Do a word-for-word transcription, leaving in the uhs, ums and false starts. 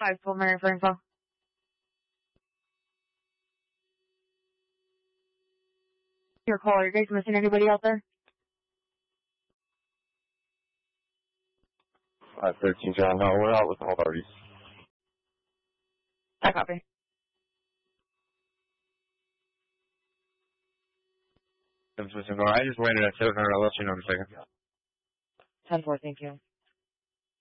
five twelve Marion for info. Your caller, you guys missing anybody out there? five thirteen John, no, we're out with all parties. I copy. I just landed at seven hundred, I'll let you know in a second. ten four, thank you.